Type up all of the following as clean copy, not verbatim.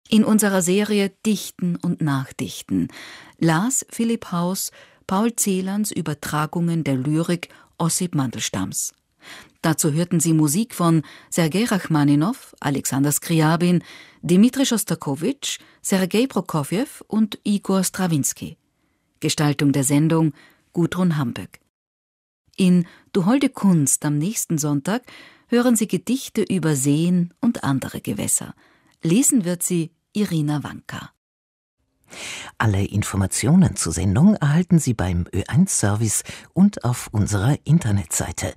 In unserer Serie Dichten und Nachdichten las Philipp Haus Paul Celans Übertragungen der Lyrik Ossip Mandelstams. Dazu hörten Sie Musik von Sergei Rachmaninow, Alexander Skriabin, Dmitri Schostakowitsch, Sergei Prokofjew und Igor Strawinski. Gestaltung der Sendung Gudrun Hamböck. In Du holde Kunst am nächsten Sonntag hören Sie Gedichte über Seen und andere Gewässer. Lesen wird sie Irina Wanka. Alle Informationen zur Sendung erhalten Sie beim Ö1-Service und auf unserer Internetseite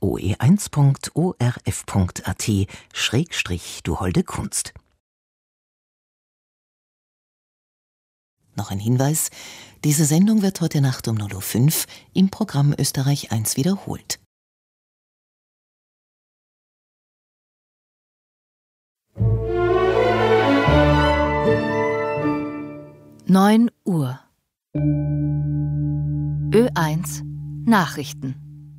oe1.orf.at/Du holde Kunst. Noch ein Hinweis: Diese Sendung wird heute Nacht um 0:05 Uhr im Programm Österreich 1 wiederholt. Neun Uhr. Ö1 Nachrichten.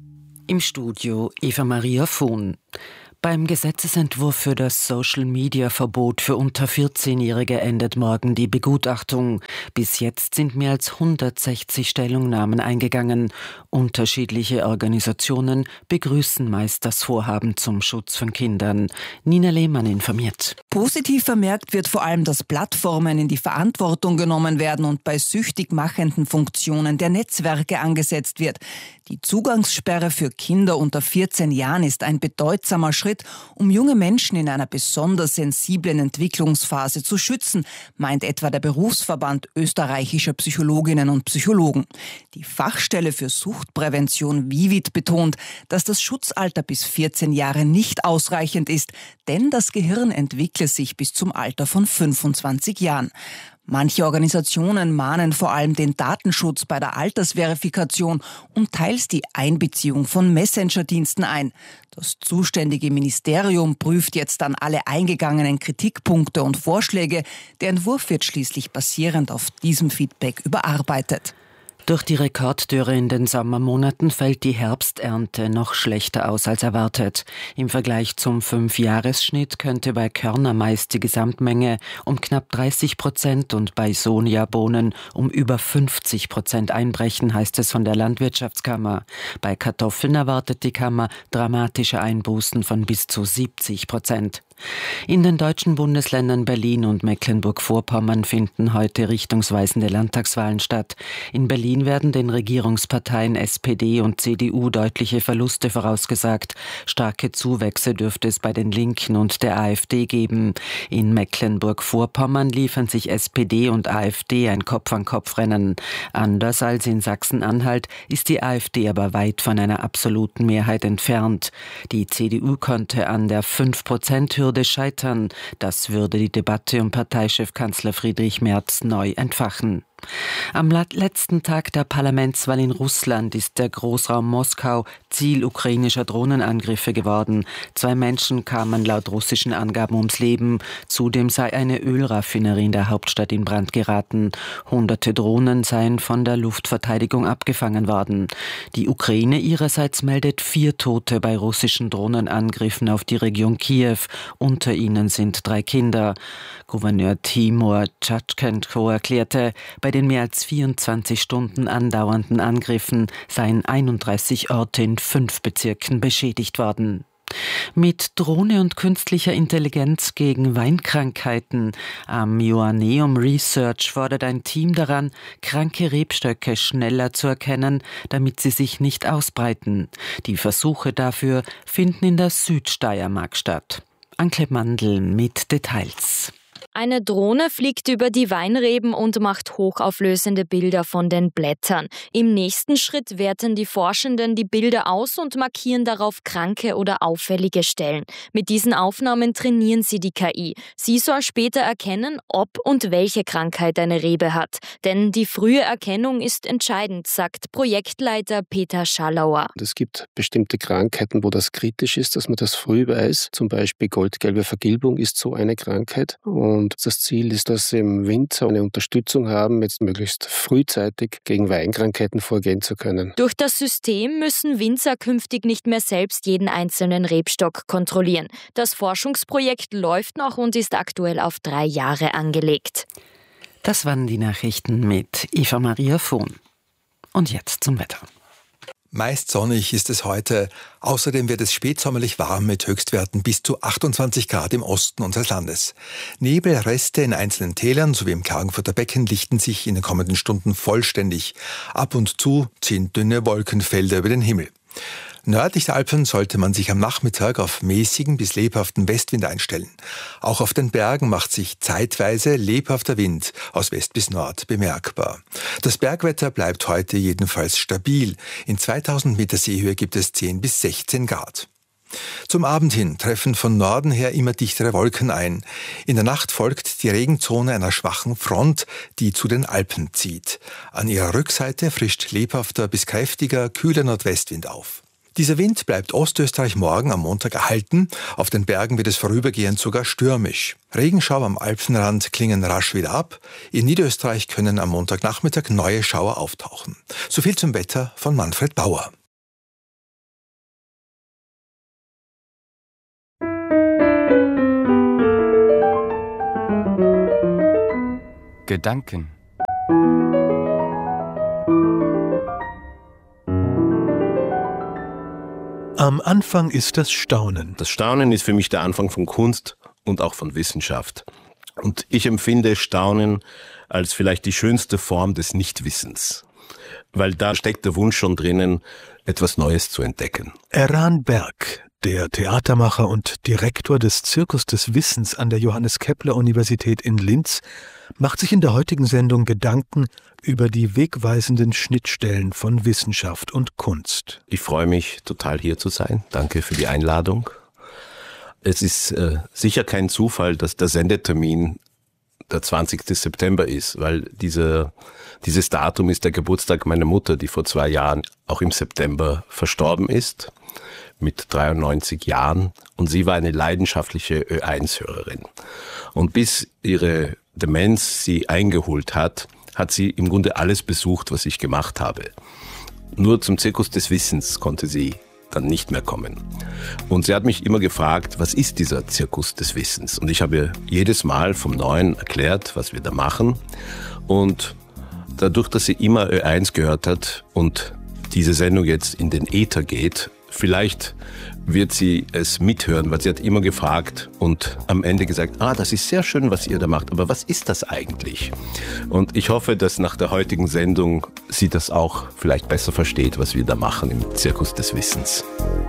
Im Studio Eva-Maria Vohn. Beim Gesetzesentwurf für das Social-Media-Verbot für unter 14-Jährige endet morgen die Begutachtung. Bis jetzt sind mehr als 160 Stellungnahmen eingegangen. Unterschiedliche Organisationen begrüßen meist das Vorhaben zum Schutz von Kindern. Nina Lehmann informiert. Positiv vermerkt wird vor allem, dass Plattformen in die Verantwortung genommen werden und bei süchtig machenden Funktionen der Netzwerke angesetzt wird. Die Zugangssperre für Kinder unter 14 Jahren ist ein bedeutsamer Schritt, um junge Menschen in einer besonders sensiblen Entwicklungsphase zu schützen, meint etwa der Berufsverband österreichischer Psychologinnen und Psychologen. Die Fachstelle für Suchtprävention VIVID betont, dass das Schutzalter bis 14 Jahre nicht ausreichend ist, denn das Gehirn entwickle sich bis zum Alter von 25 Jahren. Manche Organisationen mahnen vor allem den Datenschutz bei der Altersverifikation und teils die Einbeziehung von Messenger-Diensten ein. Das zuständige Ministerium prüft jetzt dann alle eingegangenen Kritikpunkte und Vorschläge. Der Entwurf wird schließlich basierend auf diesem Feedback überarbeitet. Durch die Rekorddürre in den Sommermonaten fällt die Herbsternte noch schlechter aus als erwartet. Im Vergleich zum 5-Jahres-Schnitt könnte bei Körnermais die Gesamtmenge um knapp 30% und bei Sojabohnen um über 50% einbrechen, heißt es von der Landwirtschaftskammer. Bei Kartoffeln erwartet die Kammer dramatische Einbußen von bis zu 70%. In den deutschen Bundesländern Berlin und Mecklenburg-Vorpommern finden heute richtungsweisende Landtagswahlen statt. In Berlin werden den Regierungsparteien SPD und CDU deutliche Verluste vorausgesagt. Starke Zuwächse dürfte es bei den Linken und der AfD geben. In Mecklenburg-Vorpommern liefern sich SPD und AfD ein Kopf-an-Kopf-Rennen. Anders als in Sachsen-Anhalt ist die AfD aber weit von einer absoluten Mehrheit entfernt. Die CDU konnte an der 5%-Hürde scheitern. Das würde die Debatte um Parteichef Kanzler Friedrich Merz neu entfachen. Am letzten Tag der Parlamentswahl in Russland ist der Großraum Moskau Ziel ukrainischer Drohnenangriffe geworden. 2 Menschen kamen laut russischen Angaben ums Leben. Zudem sei eine Ölraffinerie in der Hauptstadt in Brand geraten. Hunderte Drohnen seien von der Luftverteidigung abgefangen worden. Die Ukraine ihrerseits meldet 4 Tote bei russischen Drohnenangriffen auf die Region Kiew. Unter ihnen sind 3 Kinder. Gouverneur Timur Tschatschenko erklärte, bei den mehr als 24 Stunden andauernden Angriffen seien 31 Orte in 5 Bezirken beschädigt worden. Mit Drohne und künstlicher Intelligenz gegen Weinkrankheiten. Am Joanneum Research fordert ein Team daran, kranke Rebstöcke schneller zu erkennen, damit sie sich nicht ausbreiten. Die Versuche dafür finden in der Südsteiermark statt. Anke Mandl mit Details. Eine Drohne fliegt über die Weinreben und macht hochauflösende Bilder von den Blättern. Im nächsten Schritt werten die Forschenden die Bilder aus und markieren darauf kranke oder auffällige Stellen. Mit diesen Aufnahmen trainieren sie die KI. Sie soll später erkennen, ob und welche Krankheit eine Rebe hat. Denn die frühe Erkennung ist entscheidend, sagt Projektleiter Peter Schallauer. Es gibt bestimmte Krankheiten, wo das kritisch ist, dass man das früh weiß. Zum Beispiel goldgelbe Vergilbung ist so eine Krankheit. Und Und das Ziel ist, dass im Winzer eine Unterstützung haben, jetzt möglichst frühzeitig gegen Weinkrankheiten vorgehen zu können. Durch das System müssen Winzer künftig nicht mehr selbst jeden einzelnen Rebstock kontrollieren. Das Forschungsprojekt läuft noch und ist aktuell auf 3 Jahre angelegt. Das waren die Nachrichten mit Eva Maria Vohn. Und jetzt zum Wetter. Meist sonnig ist es heute. Außerdem wird es spätsommerlich warm mit Höchstwerten bis zu 28 Grad im Osten unseres Landes. Nebelreste in einzelnen Tälern sowie im Klagenfurter Becken lichten sich in den kommenden Stunden vollständig. Ab und zu ziehen dünne Wolkenfelder über den Himmel. Nördlich der Alpen sollte man sich am Nachmittag auf mäßigen bis lebhaften Westwind einstellen. Auch auf den Bergen macht sich zeitweise lebhafter Wind aus West bis Nord bemerkbar. Das Bergwetter bleibt heute jedenfalls stabil. In 2000 Meter Seehöhe gibt es 10 bis 16 Grad. Zum Abend hin treffen von Norden her immer dichtere Wolken ein. In der Nacht folgt die Regenzone einer schwachen Front, die zu den Alpen zieht. An ihrer Rückseite frischt lebhafter bis kräftiger, kühler Nordwestwind auf. Dieser Wind bleibt Ostösterreich morgen am Montag erhalten. Auf den Bergen wird es vorübergehend sogar stürmisch. Regenschauer am Alpenrand klingen rasch wieder ab. In Niederösterreich können am Montagnachmittag neue Schauer auftauchen. So viel zum Wetter von Manfred Bauer. Gedanken. Am Anfang ist das Staunen. Das Staunen ist für mich der Anfang von Kunst und auch von Wissenschaft. Und ich empfinde Staunen als vielleicht die schönste Form des Nichtwissens. Weil da steckt der Wunsch schon drinnen, etwas Neues zu entdecken. Eran Berg, der Theatermacher und Direktor des Zirkus des Wissens an der Johannes-Kepler-Universität in Linz, macht sich in der heutigen Sendung Gedanken über die wegweisenden Schnittstellen von Wissenschaft und Kunst. Ich freue mich total, hier zu sein. Danke für die Einladung. Es ist sicher kein Zufall, dass der Sendetermin der 20. September ist, weil dieses Datum ist der Geburtstag meiner Mutter, die vor 2 Jahren auch im September verstorben ist, mit 93 Jahren. Und sie war eine leidenschaftliche Ö1-Hörerin. Und bis ihre Demenz sie eingeholt hat, hat sie im Grunde alles besucht, was ich gemacht habe. Nur zum Zirkus des Wissens konnte sie dann nicht mehr kommen. Und sie hat mich immer gefragt, was ist dieser Zirkus des Wissens? Und ich habe jedes Mal vom Neuen erklärt, was wir da machen. Und dadurch, dass sie immer Ö1 gehört hat und diese Sendung jetzt in den Äther geht, vielleicht wird sie es mithören, weil sie hat immer gefragt und am Ende gesagt, das ist sehr schön, was ihr da macht, aber was ist das eigentlich? Und ich hoffe, dass nach der heutigen Sendung sie das auch vielleicht besser versteht, was wir da machen im Zirkus des Wissens.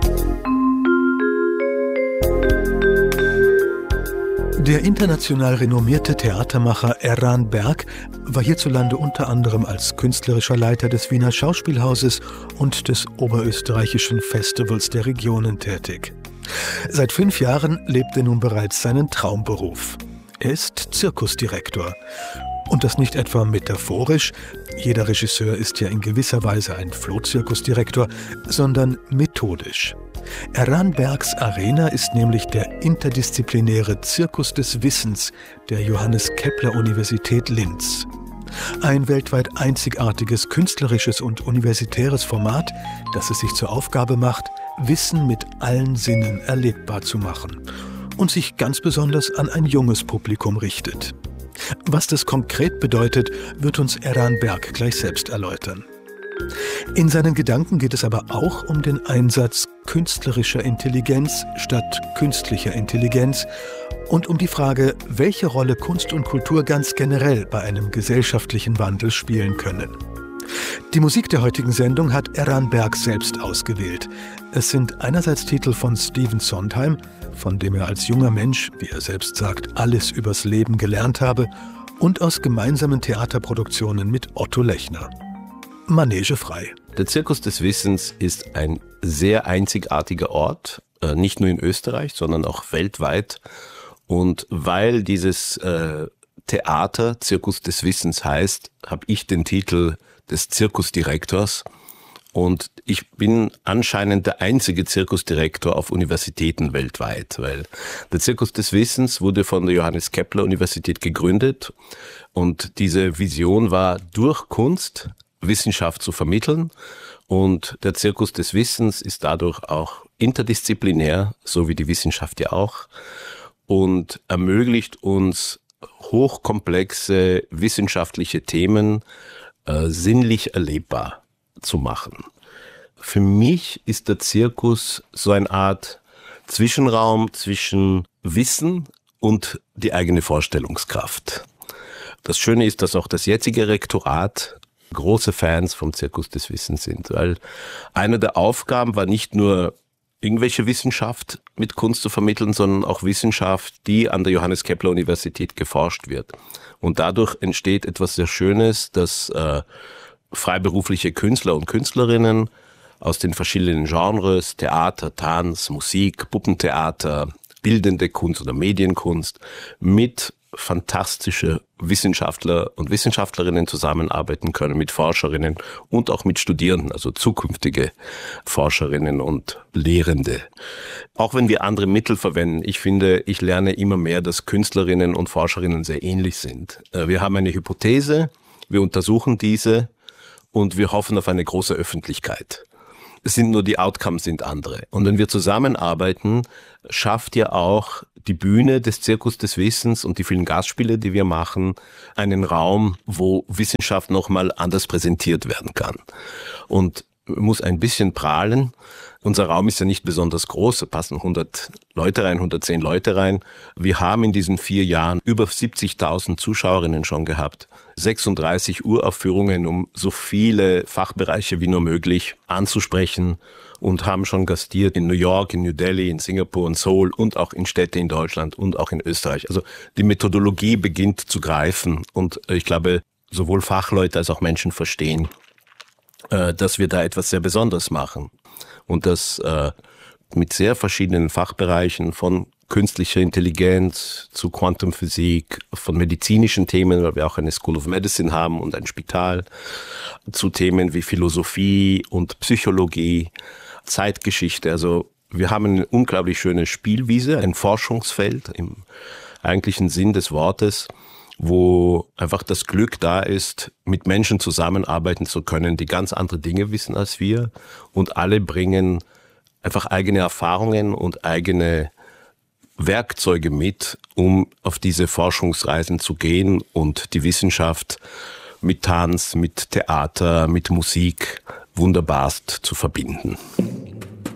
Der international renommierte Theatermacher Eran Berg war hierzulande unter anderem als künstlerischer Leiter des Wiener Schauspielhauses und des Oberösterreichischen Festivals der Regionen tätig. Seit 5 Jahren lebt er nun bereits seinen Traumberuf. Er ist Zirkusdirektor. Und das nicht etwa metaphorisch, jeder Regisseur ist ja in gewisser Weise ein Flohzirkusdirektor, sondern methodisch. Eran Bergs Arena ist nämlich der interdisziplinäre Zirkus des Wissens der Johannes-Kepler-Universität Linz. Ein weltweit einzigartiges künstlerisches und universitäres Format, das es sich zur Aufgabe macht, Wissen mit allen Sinnen erlebbar zu machen und sich ganz besonders an ein junges Publikum richtet. Was das konkret bedeutet, wird uns Eran Berg gleich selbst erläutern. In seinen Gedanken geht es aber auch um den Einsatz künstlerischer Intelligenz statt künstlicher Intelligenz und um die Frage, welche Rolle Kunst und Kultur ganz generell bei einem gesellschaftlichen Wandel spielen können. Die Musik der heutigen Sendung hat Eran Berg selbst ausgewählt. Es sind einerseits Titel von Stephen Sondheim, von dem er als junger Mensch, wie er selbst sagt, alles übers Leben gelernt habe, und aus gemeinsamen Theaterproduktionen mit Otto Lechner. Manege frei. Der Zirkus des Wissens ist ein sehr einzigartiger Ort, nicht nur in Österreich, sondern auch weltweit. Und weil dieses Theater Zirkus des Wissens heißt, habe ich den Titel des Zirkusdirektors. Und ich bin anscheinend der einzige Zirkusdirektor auf Universitäten weltweit, weil der Zirkus des Wissens wurde von der Johannes Kepler Universität gegründet und diese Vision war, durch Kunst Wissenschaft zu vermitteln, und der Zirkus des Wissens ist dadurch auch interdisziplinär, so wie die Wissenschaft ja auch, und ermöglicht uns hochkomplexe wissenschaftliche Themen sinnlich erlebbar zu machen. Für mich ist der Zirkus so eine Art Zwischenraum zwischen Wissen und die eigene Vorstellungskraft. Das Schöne ist, dass auch das jetzige Rektorat große Fans vom Zirkus des Wissens sind, weil eine der Aufgaben war nicht nur irgendwelche Wissenschaft mit Kunst zu vermitteln, sondern auch Wissenschaft, die an der Johannes Kepler Universität geforscht wird. Und dadurch entsteht etwas sehr Schönes, dass freiberufliche Künstler und Künstlerinnen aus den verschiedenen Genres, Theater, Tanz, Musik, Puppentheater, bildende Kunst oder Medienkunst mit fantastische Wissenschaftler und Wissenschaftlerinnen zusammenarbeiten können, mit Forscherinnen und auch mit Studierenden, also zukünftige Forscherinnen und Lehrende. Auch wenn wir andere Mittel verwenden, ich finde, ich lerne immer mehr, dass Künstlerinnen und Forscherinnen sehr ähnlich sind. Wir haben eine Hypothese, wir untersuchen diese und wir hoffen auf eine große Öffentlichkeit. Es sind nur die Outcomes sind andere. Und wenn wir zusammenarbeiten, schafft ja auch die Bühne des Zirkus des Wissens und die vielen Gastspiele, die wir machen, einen Raum, wo Wissenschaft nochmal anders präsentiert werden kann. Und muss ein bisschen prahlen. Unser Raum ist ja nicht besonders groß, da passen 100 Leute rein, 110 Leute rein. Wir haben in diesen 4 Jahren über 70.000 Zuschauerinnen schon gehabt. 36 Uraufführungen, um so viele Fachbereiche wie nur möglich anzusprechen, und haben schon gastiert in New York, in New Delhi, in Singapur und Seoul und auch in Städte in Deutschland und auch in Österreich. Also die Methodologie beginnt zu greifen, und ich glaube, sowohl Fachleute als auch Menschen verstehen, dass wir da etwas sehr Besonderes machen. Und das mit sehr verschiedenen Fachbereichen, von künstlicher Intelligenz zu Quantumphysik, von medizinischen Themen, weil wir auch eine School of Medicine haben und ein Spital, zu Themen wie Philosophie und Psychologie, Zeitgeschichte. Also wir haben eine unglaublich schöne Spielwiese, ein Forschungsfeld im eigentlichen Sinn des Wortes, wo einfach das Glück da ist, mit Menschen zusammenarbeiten zu können, die ganz andere Dinge wissen als wir, und alle bringen einfach eigene Erfahrungen und eigene Werkzeuge mit, um auf diese Forschungsreisen zu gehen und die Wissenschaft mit Tanz, mit Theater, mit Musik wunderbarst zu verbinden.